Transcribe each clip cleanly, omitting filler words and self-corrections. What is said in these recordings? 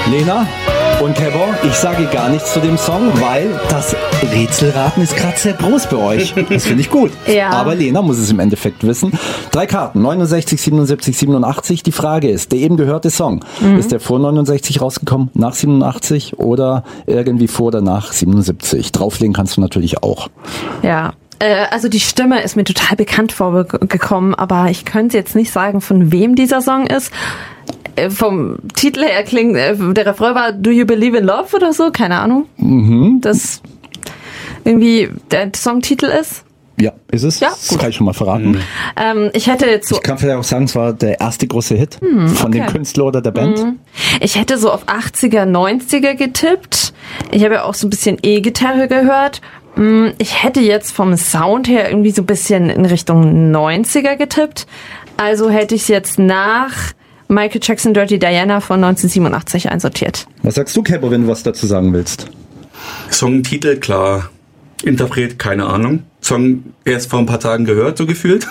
Lena und Kebo, ich sage gar nichts zu dem Song, weil das Rätselraten ist gerade sehr groß bei euch. Das finde ich gut. Ja. Aber Lena muss es im Endeffekt wissen. 3 Karten, 69, 77, 87. Die Frage ist, der eben gehörte Song, ist der vor 69 rausgekommen, nach 87 oder irgendwie vor oder nach 77? Drauflegen kannst du natürlich auch. Ja. Also die Stimme ist mir total bekannt vorgekommen, aber ich könnte jetzt nicht sagen, von wem dieser Song ist. Vom Titel her klingt, der Refrain war Do You Believe in Love oder so? Keine Ahnung. Das irgendwie der Songtitel ist. Ja, ist es? Ja, das gut. kann ich schon mal verraten. Ich hätte jetzt so... Ich kann vielleicht auch sagen, es war der erste große Hit von dem Künstler oder der Band. Ich hätte so auf 80er, 90er getippt. Ich habe ja auch so ein bisschen E-Gitarre gehört. Ich hätte jetzt vom Sound her irgendwie so ein bisschen in Richtung 90er getippt. Also hätte ich es jetzt nach Michael Jackson Dirty Diana von 1987 einsortiert. Was sagst du, Kebo, wenn du was dazu sagen willst? Songtitel, klar. Interpret, keine Ahnung. Song erst vor ein paar Tagen gehört, so gefühlt.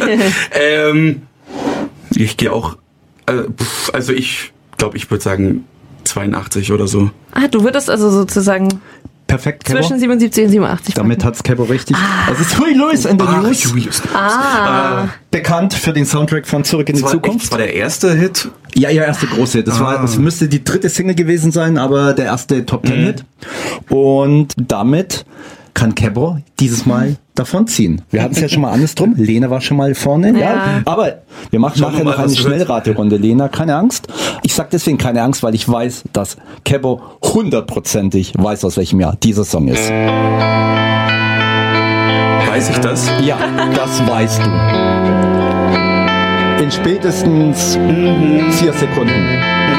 Ich gehe auch, also ich glaube, ich würde sagen 82 oder so. Ah, du würdest also sozusagen Perfekt, Kebo. zwischen 77 und 87 Damit hat's Kebo richtig. Es ist Huey Lewis in the News. Julius. Bekannt für den Soundtrack von Zurück in die Zukunft. Das war der erste Hit. Ja, ihr erste große Hit. Das müsste die 3. Single gewesen sein, aber der erste Top-10-Hit. Und damit kann Kebo dieses Mal davonziehen. Wir hatten es ja schon mal andersrum. Lena war schon mal vorne. Ja. Aber wir machen nachher noch eine Schnellraterunde. Lena, keine Angst. Ich sag deswegen keine Angst, weil ich weiß, dass Kebo 100%ig weiß, aus welchem Jahr dieser Song ist. Weiß ich das? Ja, das weißt du. In spätestens 4 Sekunden.